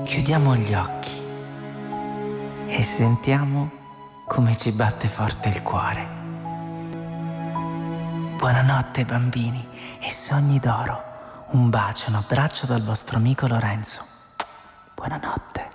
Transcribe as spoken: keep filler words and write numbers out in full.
Chiudiamo gli occhi e sentiamo come ci batte forte il cuore. Buonanotte bambini e sogni d'oro. Un bacio, un abbraccio dal vostro amico Lorenzo. Buonanotte.